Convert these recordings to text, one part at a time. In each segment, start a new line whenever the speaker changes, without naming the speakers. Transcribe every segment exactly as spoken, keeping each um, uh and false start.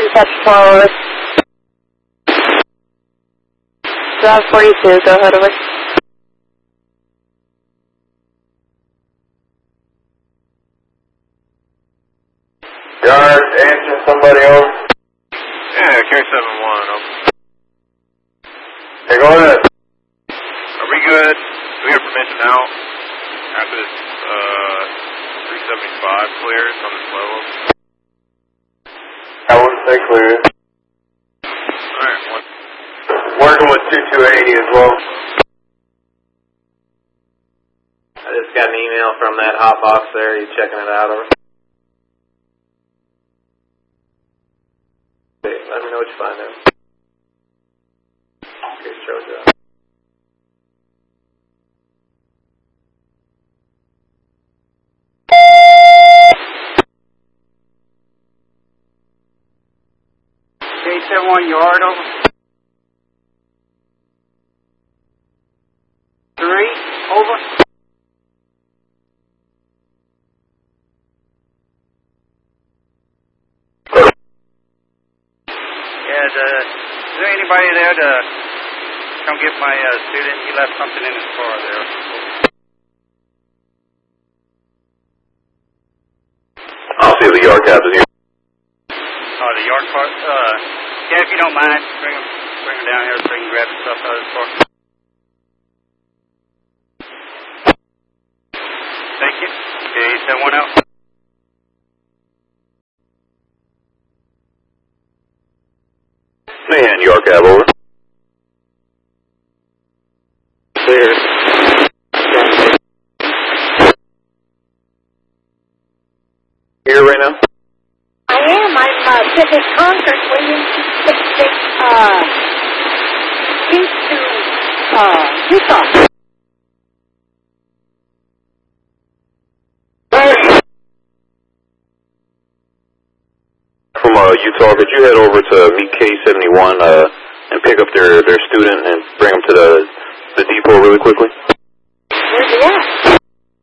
touch forward. Drive forty-two, go ahead over.
Yard, answer somebody over.
Yeah, K seven one, over.
Hey, go ahead.
Are we good? Do we have permission now? After this, uh, three seventy-five clears on this level?
I wouldn't say clear.
Alright, one.
Working with two two eighty as well.
I just got an email from that hot box there. Are you checking it out, over? Okay, let me know what you find there. Okay, shows you up.
K seven one yard over. Three, over. Yeah, the, is there anybody there to come get my uh, student? He left something in his car there.
I'll see the yard captain here.
Oh, the yard car? Uh, yeah, if you don't mind, bring him, bring him down here so he can grab his stuff out of his car. Thank you. Okay, send one out.
Man, York Cab, over. Clear. Here right now?
I am. I'm uh, sitting at Concord waiting to take uh, Keith to uh, Utah.
From uh, Utah, could you head over to meet K seventy-one uh, and pick up their, their student and bring them to the, the depot really quickly?
Where's he at?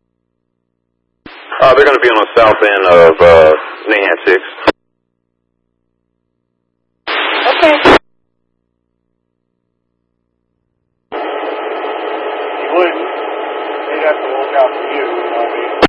Uh, they're going to be on the south end of uh, Nahan six.
Okay.
He wouldn't. He'd have to walk out for you, you know what I mean?